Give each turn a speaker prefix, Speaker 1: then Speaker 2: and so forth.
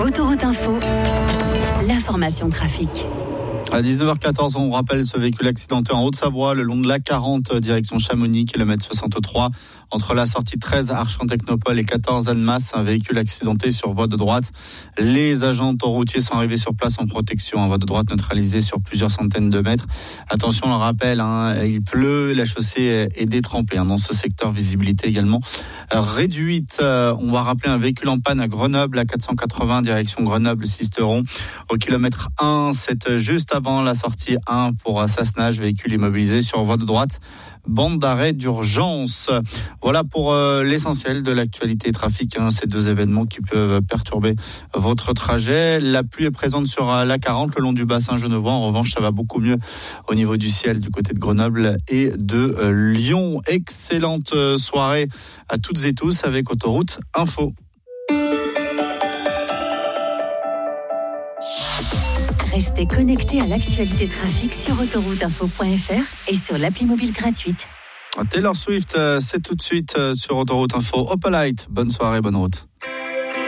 Speaker 1: Autoroute Info, l'information trafic.
Speaker 2: À 19h14, on rappelle ce véhicule accidenté en Haute-Savoie, le long de l'A40, direction Chamonix, kilomètre 63. Entre la sortie 13 Archamps-Technopole et 14 Annemasse, un véhicule accidenté sur voie de droite. Les agents autoroutiers sont arrivés sur place en protection. En voie de droite neutralisée sur plusieurs centaines de mètres. Attention, on le rappelle, il pleut, la chaussée est détrempée. Dans ce secteur, visibilité également réduite. On va rappeler un véhicule en panne à Grenoble, à 480, direction Grenoble-Sisteron. Au kilomètre 1, c'est juste avant la sortie 1 pour Sassenage, véhicule immobilisé sur voie de droite. Bande d'arrêt d'urgence. Voilà pour l'essentiel de l'actualité trafic, ces deux événements qui peuvent perturber votre trajet. La pluie est présente sur l'A40 le long du bassin genevois. En revanche, ça va beaucoup mieux au niveau du ciel du côté de Grenoble et de Lyon. Excellente soirée à toutes et tous avec Autoroute Info.
Speaker 1: Restez connectés à l'actualité trafic sur autorouteinfo.fr et sur l'appli mobile gratuite.
Speaker 2: Taylor Swift, c'est tout de suite sur Autoroute Info. Opalite, bonne soirée, bonne route.